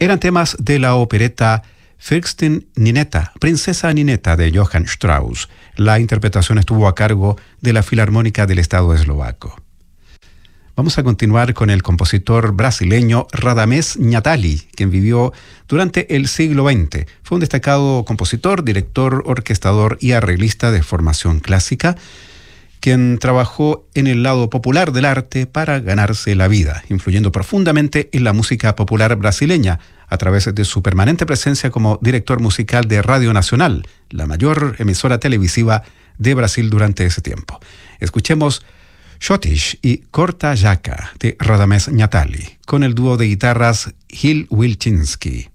Eran temas de la opereta Fürstin Ninetta, Princesa Ninetta de Johann Strauss. La interpretación estuvo a cargo de la Filarmónica del Estado Eslovaco. Vamos a continuar con el compositor brasileño Radamés Nahtali, quien vivió durante el siglo XX. Fue un destacado compositor, director, orquestador y arreglista de formación clásica, quien trabajó en el lado popular del arte para ganarse la vida, influyendo profundamente en la música popular brasileña a través de su permanente presencia como director musical de Radio Nacional, la mayor emisora televisiva de Brasil durante ese tiempo. Escuchemos Xotis y Corta Jaca de Radamés Nahtali, con el dúo de guitarras Gil Wilczynski.